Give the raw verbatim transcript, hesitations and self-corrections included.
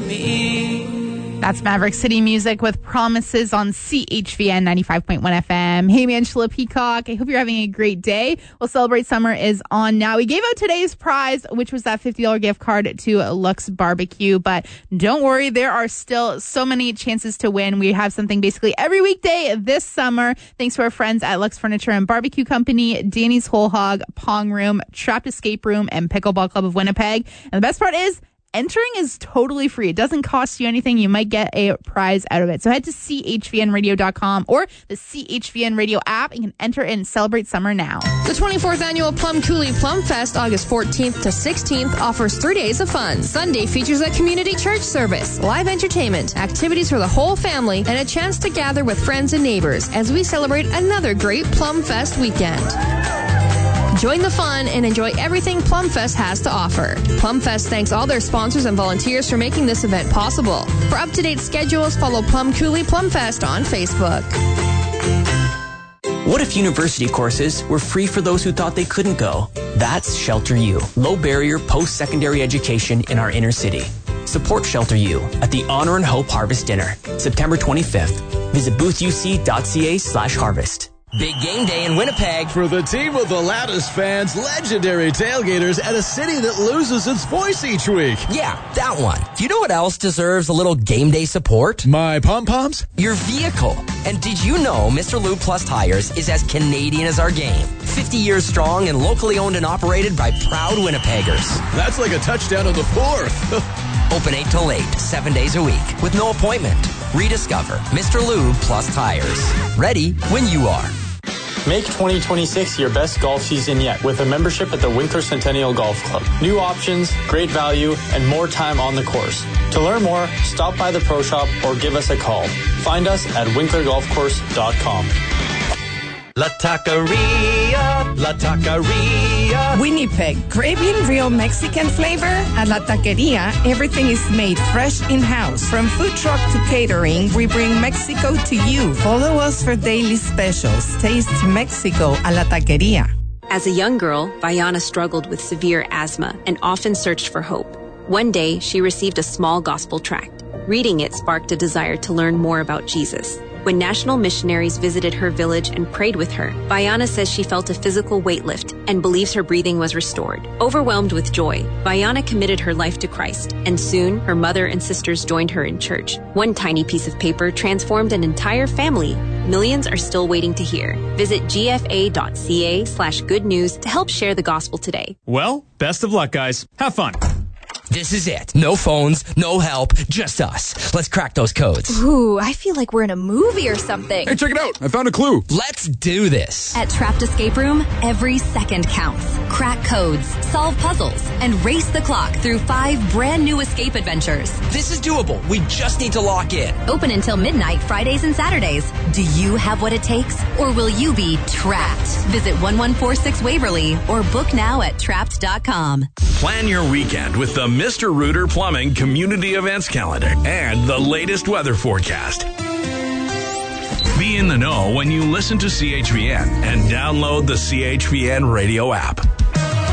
me. That's Maverick City Music with Promises on C H V N ninety-five point one F M. Hey, Angela Peacock. I hope you're having a great day. Well, Celebrate Summer is on now. We gave out today's prize, which was that fifty dollars gift card to Lux Barbecue. But don't worry, there are still so many chances to win. We have something basically every weekday this summer. Thanks to our friends at Lux Furniture and Barbecue Company, Danny's Whole Hog, Pong Room, Trapped Escape Room, and Pickleball Club of Winnipeg. And the best part is, entering is totally free. It doesn't cost you anything. You might get a prize out of it. So head to C H V N radio dot com or the C H V N Radio app and you can enter and celebrate summer now. The twenty-fourth Annual Plum Coulee Plum Fest, August fourteenth to sixteenth, offers three days of fun. Sunday features a community church service, live entertainment, activities for the whole family, and a chance to gather with friends and neighbors as we celebrate another great Plum Fest weekend. Join the fun and enjoy everything Plum Fest has to offer. Plum Fest thanks all their sponsors and volunteers for making this event possible. For up-to-date schedules, follow Plum Coulee Plum Fest on Facebook. What if university courses were free for those who thought they couldn't go? That's Shelter U, low-barrier post-secondary education in our inner city. Support Shelter U at the Honor and Hope Harvest Dinner, September twenty-fifth. Visit booth u c dot c a slash harvest. Big game day in Winnipeg. For the team of the loudest fans, legendary tailgaters, and a city that loses its voice each week. Yeah, that one. You know what else deserves a little game day support? My pom-poms? Your vehicle. And did you know Mister Lube Plus Tires is as Canadian as our game? fifty years strong and locally owned and operated by proud Winnipeggers. That's like a touchdown of the fourth. Open eight till eight, seven days a week, with no appointment. Rediscover Mister Lube Plus Tires. Ready when you are. Make twenty twenty-six your best golf season yet with a membership at the Winkler Centennial Golf Club. New options, great value, and more time on the course. To learn more, stop by the Pro Shop or give us a call. Find us at winkler golf course dot com. La Taqueria, La Taqueria. Winnipeg, craving real Mexican flavor? At La Taqueria, everything is made fresh in-house. From food truck to catering, we bring Mexico to you. Follow us for daily specials. Taste Mexico a La Taqueria. As a young girl, Vayana struggled with severe asthma and often searched for hope. One day, she received a small gospel tract. Reading it sparked a desire to learn more about Jesus. When national missionaries visited her village and prayed with her, Vayana says she felt a physical weight lift and believes her breathing was restored. Overwhelmed with joy, Vayana committed her life to Christ, and soon her mother and sisters joined her in church. One tiny piece of paper transformed an entire family. Millions are still waiting to hear. Visit g f a dot c a slash good news to help share the gospel today. Well, best of luck, guys. Have fun. This is it. No phones, no help, just us. Let's crack those codes. Ooh, I feel like we're in a movie or something. Hey, check it out. I found a clue. Let's do this. At Trapped Escape Room, every second counts. Crack codes, solve puzzles, and race the clock through five brand new escape adventures. This is doable. We just need to lock in. Open until midnight, Fridays and Saturdays. Do you have what it takes, or will you be trapped? Visit one one four six Waverly or book now at trapped dot com. Plan your weekend with the Mister Rooter Plumbing Community Events Calendar and the latest weather forecast. Be in the know when you listen to C H V N and download the C H V N radio app.